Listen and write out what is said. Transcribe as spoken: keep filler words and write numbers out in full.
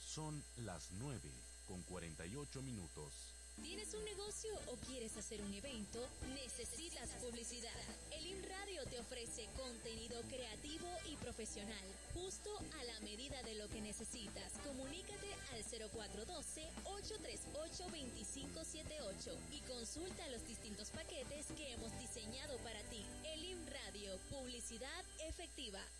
Son las nueve con cuarenta y ocho minutos. ¿Tienes un negocio o quieres hacer un evento? Necesitas publicidad. El InRadio te ofrece contenido creativo y profesional, justo a la medida de lo que necesitas. Comunícate al cero cuatro uno dos, ocho tres ocho, dos cinco siete ocho y consulta los distintos paquetes que hemos diseñado para ti. El InRadio, publicidad efectiva.